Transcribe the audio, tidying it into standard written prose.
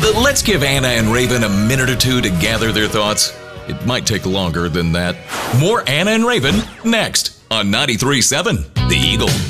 Let's give Anna and Raven a minute or two to gather their thoughts. It might take longer than that. More Anna and Raven next on 93.7 The Eagle.